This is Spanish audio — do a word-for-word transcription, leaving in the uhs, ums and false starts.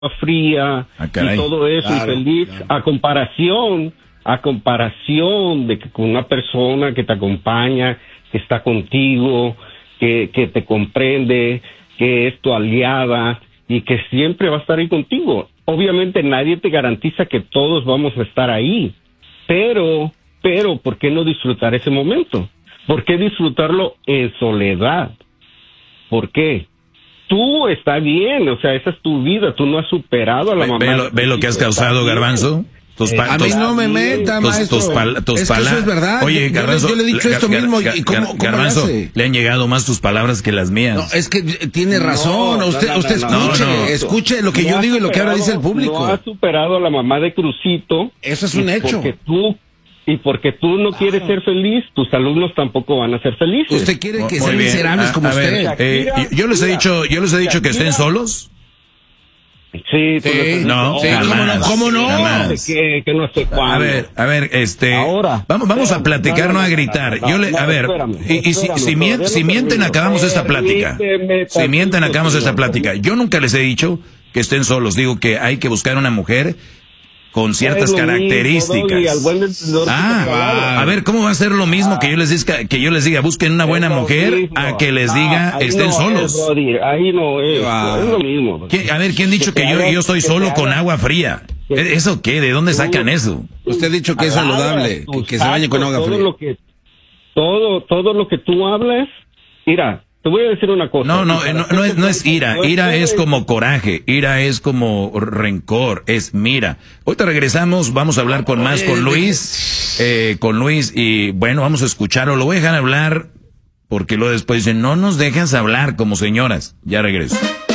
fría ah, y todo eso, claro, y feliz, claro. a comparación, a comparación de que con una persona que te acompaña, que está contigo, que, que te comprende, que es tu aliada y que siempre va a estar ahí contigo. Obviamente nadie te garantiza que todos vamos a estar ahí, pero, pero, ¿por qué no disfrutar ese momento? ¿Por qué disfrutarlo en soledad? ¿Por qué? Tú está bien, o sea, esa es tu vida, tú no has superado a la ve, mamá. Ve lo, ve lo que has causado, Garbanzo. Tus a mí no me meta, tus, maestro. Tus, tus, tus es que eso es verdad. Oye, yo, Garbanzo, yo, le, yo le he dicho gar, esto gar, mismo. gar, ¿Y cómo, cómo Garbanzo, le, hace? le han llegado más tus palabras que las mías. No, es que tiene razón. No, usted no, no, usted no, escuche, no, no. escuche lo que no yo digo superado, y lo que ahora dice el público. No has superado a la mamá de Crucito. Eso es un hecho. Porque tú, y porque tú no quieres ah. ser feliz, tus alumnos tampoco van a ser felices. Usted quiere que Muy sean bien. miserables a, como a usted. Ver, eh, yo les he dicho, yo les he dicho que estén solos. Sí, sí, tú no, sí, jamás, ¿cómo no? Jamás. Que, que no sé cuándo. A ver, a ver, este, ahora, vamos, vamos espérame, a platicar, no, no, no a gritar. No, yo le, no, a ver, espérame, y, y si, si, mien, si mienten, acabamos esta plática. Si mienten, acabamos esta plática. Yo nunca les he dicho que estén solos. Digo que hay que buscar una mujer con ciertas características. Ah, a ver, ¿cómo va a ser lo mismo que yo les diga, que yo les diga busquen una buena mujer a que les diga estén solos? Ahí no es, es lo mismo. A ver, ¿quién ha dicho que yo, yo estoy solo con agua fría? ¿Eso qué? ¿De dónde sacan eso? Usted ha dicho que es saludable, que, que se bañe con agua fría. Todo lo que, todo, todo lo que tú hablas, mira, te voy a decir una cosa. No, no, no, no es, no es ira. Ira es como coraje. Ira es como rencor. Es mira. Ahorita regresamos. Vamos a hablar con más con Luis. Eh, con Luis. Y bueno, vamos a escucharlo. Lo voy a dejar hablar porque luego después dicen, no nos dejas hablar como señoras. Ya regreso.